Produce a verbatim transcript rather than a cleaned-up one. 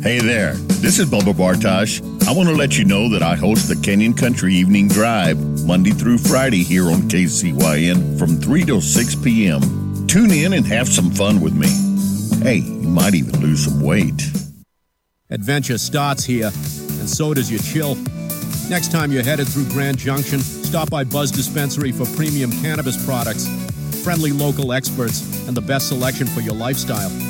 Hey there, this is Bubba Bartosh. I want to let you know that I host the Kenyon Country Evening Drive Monday through Friday here on K C Y N from three till six p.m. Tune in and have some fun with me. Hey, you might even lose some weight. Adventure starts here, and so does your chill. Next time you're headed through Grand Junction, stop by Buzz Dispensary for premium cannabis products, friendly local experts, and the best selection for your lifestyle.